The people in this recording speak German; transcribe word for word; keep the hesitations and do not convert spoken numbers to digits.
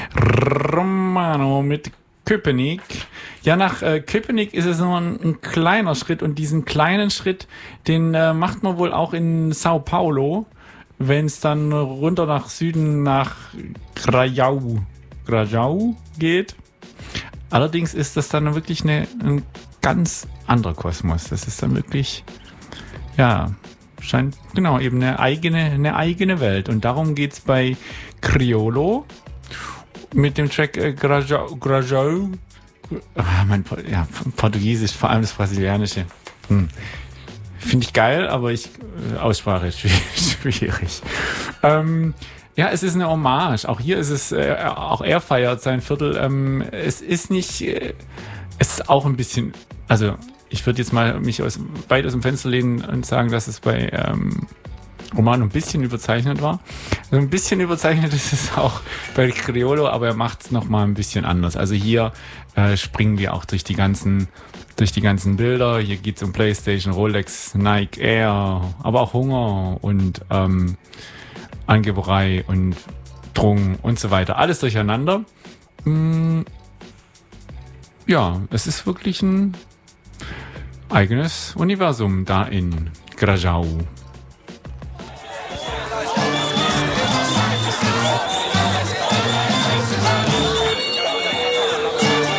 Romano mit Köpenick. Ja, nach äh, Köpenick ist es nur ein, ein kleiner Schritt und diesen kleinen Schritt, den äh, macht man wohl auch in Sao Paulo, wenn es dann runter nach Süden nach Grajau, Grajau geht. Allerdings ist das dann wirklich eine, ein ganz anderer Kosmos. Das ist dann wirklich, ja, scheint genau eben eine eigene, eine eigene Welt. Und darum geht's bei Criollo mit dem Track äh, Grajau, Grajau. Ah, mein ja, Portugiesisch, vor allem das Brasilianische. Hm. Finde ich geil, aber ich äh, Aussprache ist schwierig. Ähm, ja, es ist eine Hommage. Auch hier ist es, äh, auch er feiert sein Viertel. Ähm, es ist nicht, äh, es ist auch ein bisschen, also ich würde jetzt mal mich aus, weit aus dem Fenster lehnen und sagen, dass es bei ähm, Romano ein bisschen überzeichnet war. Also ein bisschen überzeichnet ist es auch bei Criollo, aber er macht es nochmal ein bisschen anders. Also hier äh, springen wir auch durch die ganzen durch die ganzen Bilder. Hier geht es um PlayStation, Rolex, Nike Air, aber auch Hunger und ähm, Angeberei und Drogen und so weiter. Alles durcheinander. Mm, ja, es ist wirklich ein eigenes Universum da in Grajau.